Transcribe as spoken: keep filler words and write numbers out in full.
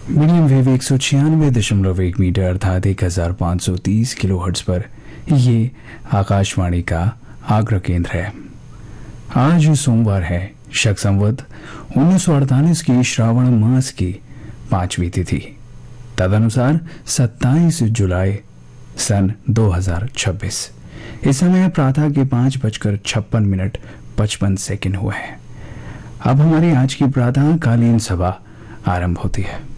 Medium wave एक सौ छियानवे दशमलव एक मीटर अर्थात एक हजार पाँच सौ तीस किलो हर्ट्ज पर ये आकाशवाणी का आग्रह केंद्र है। आज सोमवार है, शक संवत उन्नीस सौ अड़तालीस की श्रावण मास की पांचवी तिथि, तदनुसार सत्ताईस जुलाई सन दो हजार छब्बीस। इस समय प्रातः के पांच बजकर छप्पन मिनट पचपन सेकंड हुए हैं। अब हमारी आज की प्रातःकालीन सभा आरंभ होती है।